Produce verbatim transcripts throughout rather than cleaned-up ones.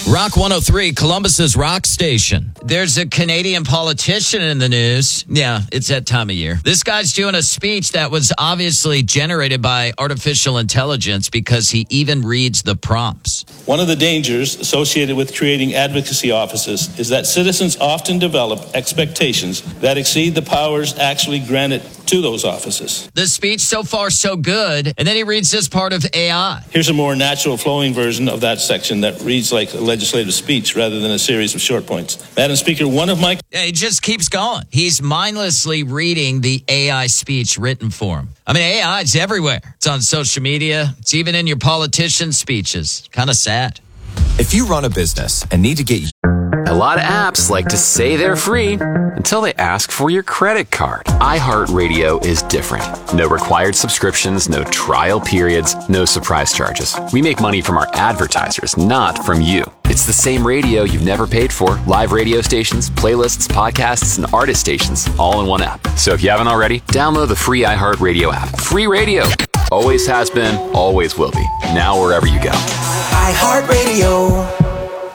Rock one oh three, Columbus's rock station. There's a Canadian politician in the news. Yeah, it's that time of year. This guy's doing a speech that was obviously generated by artificial intelligence because he even reads the prompts. One of the dangers associated with creating advocacy offices is that citizens often develop expectations that exceed the powers actually granted to those offices. The speech so far so good, and then he reads this part of A I. Here's a more natural flowing version of that section that reads like a legislative speech rather than a series of short points. Madam Speaker, one of my... Yeah, he just keeps going. He's mindlessly reading the A I speech written for him. I mean, A I is everywhere. It's on social media. It's even in your politician speeches. Kind of sad. If you run a business and need to get... A lot of apps like to say they're free until they ask for your credit card. iHeartRadio is different. No required subscriptions, no trial periods, no surprise charges. We make money from our advertisers, not from you. It's the same radio you've never paid for. Live radio stations, playlists, podcasts, and artist stations, all in one app. So if you haven't already, download the free iHeartRadio app. Free radio. Always has been, always will be. Now wherever you go. iHeartRadio.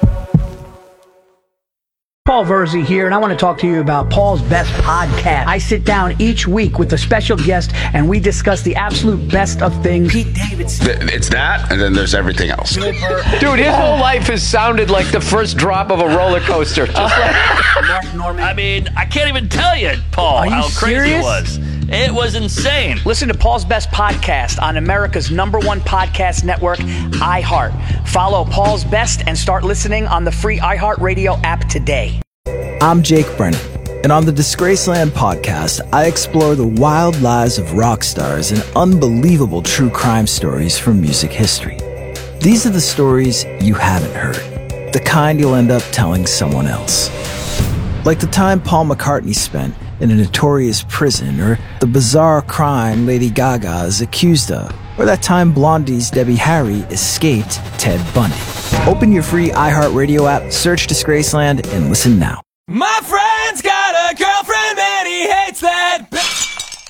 Paul Verzi here, and I want to talk to you about Paul's Best Podcast. I sit down each week with a special guest, and we discuss the absolute best of things. Pete Davidson. It's that, and then there's everything else. Dude, his whole life has sounded like the first drop of a roller coaster. Just like Mark Norman. I mean, I can't even tell you, Paul, Are you how crazy serious? it was. It was insane. Listen to Paul's Best Podcast on America's number one podcast network, iHeart. Follow Paul's Best and start listening on the free iHeartRadio app today. I'm Jake Brennan, and on the Disgraceland podcast, I explore the wild lives of rock stars and unbelievable true crime stories from music history. These are the stories you haven't heard, the kind you'll end up telling someone else. Like the time Paul McCartney spent in a notorious prison, or the bizarre crime Lady Gaga is accused of, or that time Blondie's Debbie Harry escaped Ted Bundy. Open your free iHeartRadio app, search Disgraceland, and listen now. My friend's got a girlfriend and he hates that